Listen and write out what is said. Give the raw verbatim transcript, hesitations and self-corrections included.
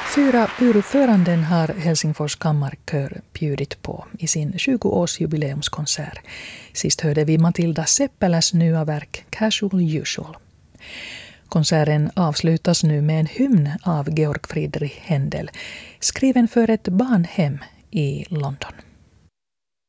Fyra urföranden har Helsingfors kammarkör bjudit på i sin tjugoårsjubileumskonsert. Sist hörde vi Matilda Seppäläs nya verk Casual Usual. Konserten avslutas nu med en hymn av Georg Friedrich Händel, skriven för ett barnhem i London.